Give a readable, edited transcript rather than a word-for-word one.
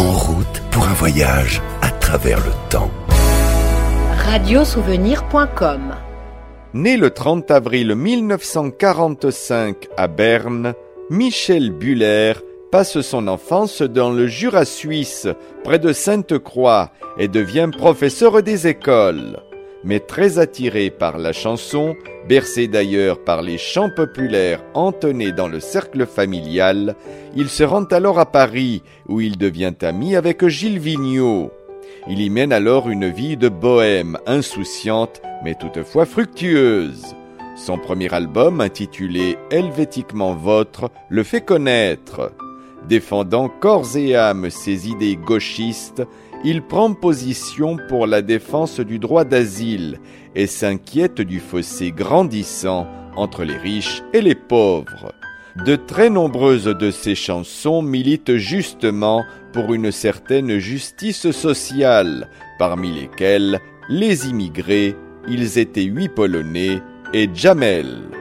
En route pour un voyage à travers le temps. Radiosouvenir.com. Né le 30 avril 1945 à Berne, Michel Buller passe son enfance dans le Jura suisse, près de Sainte-Croix, et devient professeur des écoles. Mais très attiré par la chanson, bercé d'ailleurs par les chants populaires entonnés dans le cercle familial, il se rend alors à Paris, où il devient ami avec Gilles Vigneault. Il y mène alors une vie de bohème, insouciante, mais toutefois fructueuse. Son premier album, intitulé « Helvétiquement Vôtre », le fait connaître. Défendant corps et âme ses idées gauchistes, il prend position pour la défense du droit d'asile et s'inquiète du fossé grandissant entre les riches et les pauvres. De très nombreuses de ses chansons militent justement pour une certaine justice sociale, parmi lesquelles les immigrés, ils étaient 8 Polonais et Jamel.